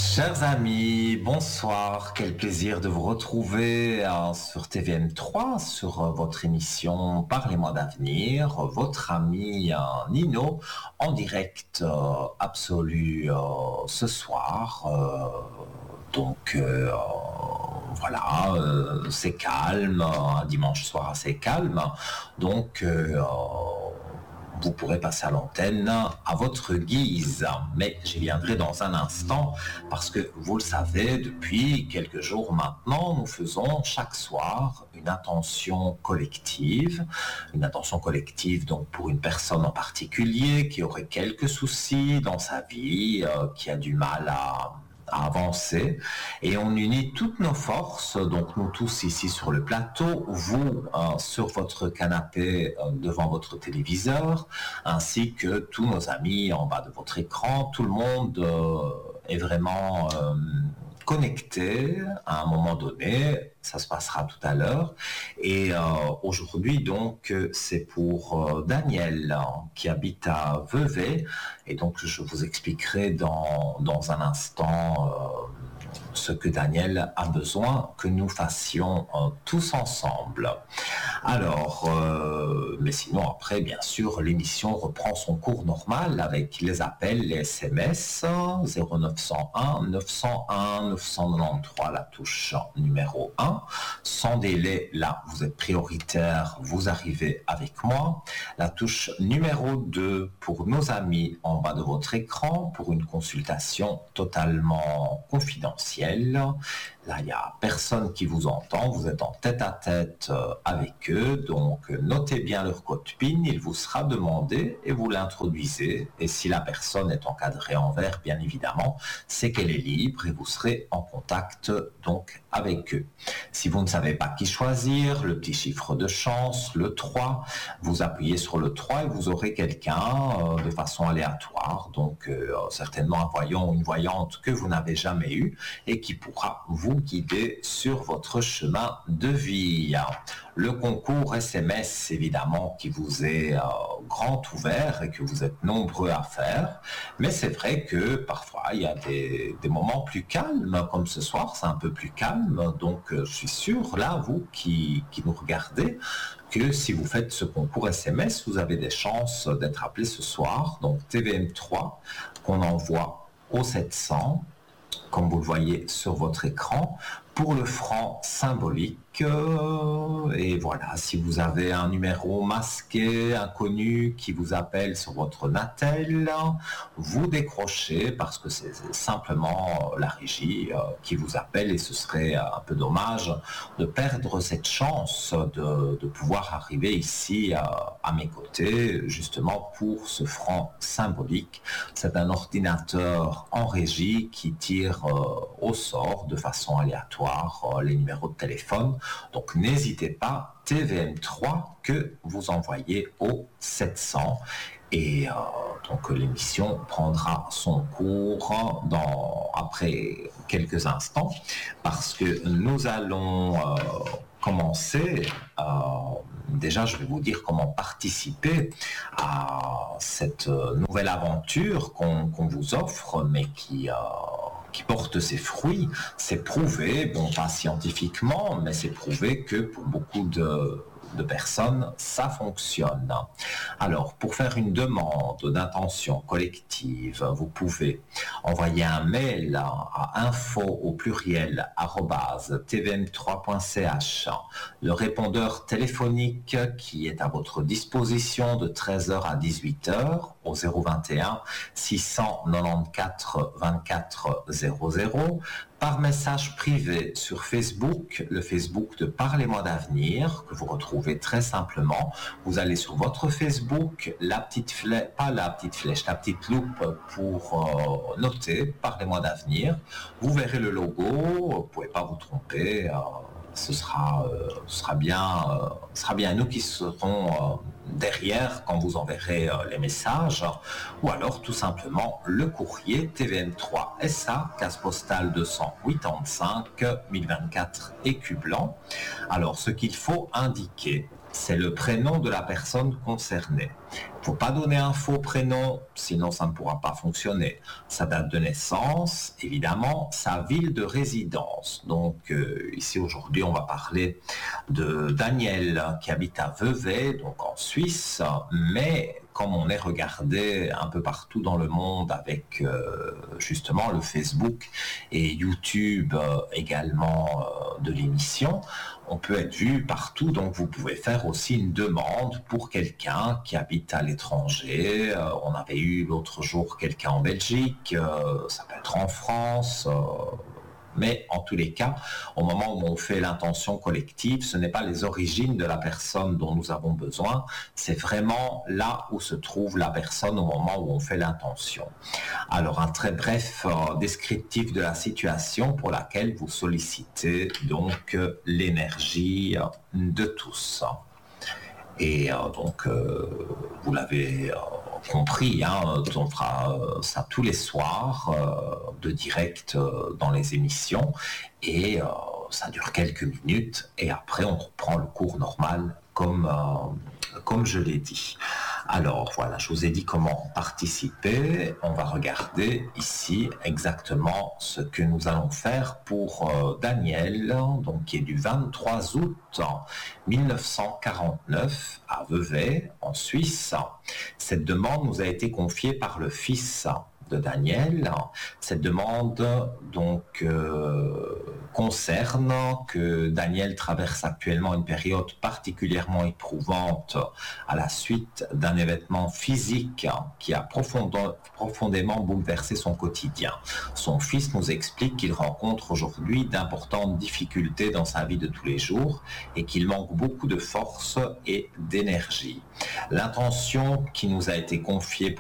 Chers amis, bonsoir. Quel plaisir de vous retrouver sur TVM3, sur votre émission Parlez-moi d'avenir. Votre ami Nino, en direct absolu ce soir. Voilà, c'est calme, un dimanche soir assez calme. Donc, vous pourrez passer à l'antenne à votre guise, mais j'y viendrai dans un instant parce que vous le savez, depuis quelques jours maintenant, nous faisons chaque soir une attention collective donc pour une personne en particulier qui aurait quelques soucis dans sa vie, qui a du mal à avancer, et on unit toutes nos forces, donc nous tous ici sur le plateau, vous sur votre canapé devant votre téléviseur, ainsi que tous nos amis en bas de votre écran. Tout le monde est vraiment connecté à un moment donné. Ça se passera tout à l'heure. Et aujourd'hui, donc, c'est pour Daniel qui habite à Vevey. Et donc, je vous expliquerai dans un instant ce que Daniel a besoin que nous fassions tous ensemble. Alors, mais sinon après, bien sûr, l'émission reprend son cours normal avec les appels, les SMS, 0901 901 993, la touche numéro 1. Sans délai, là, vous êtes prioritaire, vous arrivez avec moi. La touche numéro 2 pour nos amis en bas de votre écran, pour une consultation totalement confidentielle. Là, il n'y a personne qui vous entend, vous êtes en tête-à-tête avec eux, donc notez bien leur code PIN, il vous sera demandé et vous l'introduisez. Et si la personne est encadrée en vert, bien évidemment, c'est qu'elle est libre et vous serez en contact donc avec eux. Si vous ne savez pas qui choisir, le petit chiffre de chance, le 3, vous appuyez sur le 3 et vous aurez quelqu'un de façon aléatoire, donc certainement un voyant ou une voyante que vous n'avez jamais eu et qui pourra vous guider sur votre chemin de vie. Le concours SMS, évidemment, qui vous est grand ouvert et que vous êtes nombreux à faire, mais c'est vrai que parfois il y a des moments plus calmes, comme ce soir, c'est un peu plus calme, donc je suis sûr, là, vous qui nous regardez, que si vous faites ce concours SMS, vous avez des chances d'être appelé ce soir, donc TVM3, qu'on envoie au 700, comme vous le voyez sur votre écran, pour le franc symbolique. Et voilà, si vous avez un numéro masqué, inconnu, qui vous appelle sur votre Natel, vous décrochez parce que c'est simplement la régie qui vous appelle, et ce serait un peu dommage de perdre cette chance de pouvoir arriver ici à mes côtés, justement pour ce franc symbolique. C'est un ordinateur en régie qui tire au sort de façon aléatoire les numéros de téléphone. Donc n'hésitez pas, TVM3 que vous envoyez au 700. Et donc l'émission prendra son cours après quelques instants, parce que nous allons commencer. Déjà, je vais vous dire comment participer à cette nouvelle aventure qu'on vous offre, mais qui porte ses fruits. C'est prouvé, bon, pas scientifiquement, mais c'est prouvé que pour beaucoup de personnes, ça fonctionne. Alors, pour faire une demande d'intention collective, vous pouvez envoyer un mail à info au pluriel @tvm3.ch. Le répondeur téléphonique qui est à votre disposition de 13h à 18h au 021 694 24 00. Par message privé sur Facebook, le Facebook de Parlez-moi d'avenir, que vous retrouvez très simplement. Vous allez sur votre Facebook, la petite petite loupe pour noter Parlez-moi d'avenir. Vous verrez le logo, vous ne pouvez pas vous tromper. Ce sera bien nous qui serons derrière quand vous enverrez les messages, ou alors tout simplement le courrier TVM3 SA, case postale 285 1024 Écu Blanc. Alors ce qu'il faut indiquer, c'est le prénom de la personne concernée. Il ne faut pas donner un faux prénom, sinon ça ne pourra pas fonctionner. Sa date de naissance, évidemment, sa ville de résidence. Donc ici aujourd'hui, on va parler de Daniel qui habite à Vevey, donc en Suisse, mais comme on est regardé un peu partout dans le monde avec justement le Facebook et YouTube également de l'émission, on peut être vu partout, donc vous pouvez faire aussi une demande pour quelqu'un qui habite à l'étranger. On avait eu l'autre jour quelqu'un en Belgique, ça peut être en France, mais en tous les cas, au moment où on fait l'intention collective, ce n'est pas les origines de la personne dont nous avons besoin, c'est vraiment là où se trouve la personne au moment où on fait l'intention. Alors un très bref descriptif de la situation pour laquelle vous sollicitez donc l'énergie de tous. Et donc, vous l'avez compris, hein, on fera ça tous les soirs de direct dans les émissions et ça dure quelques minutes et après on reprend le cours normal comme je l'ai dit. Alors voilà, je vous ai dit comment participer. On va regarder ici exactement ce que nous allons faire pour Daniel, donc qui est du 23 août 1949 à Vevey, en Suisse. Cette demande nous a été confiée par le fils de Daniel. Cette demande donc concerne que Daniel traverse actuellement une période particulièrement éprouvante à la suite d'un événement physique qui a profondément bouleversé son quotidien. Son fils nous explique qu'il rencontre aujourd'hui d'importantes difficultés dans sa vie de tous les jours et qu'il manque beaucoup de force et d'énergie. L'intention qui nous a été confiée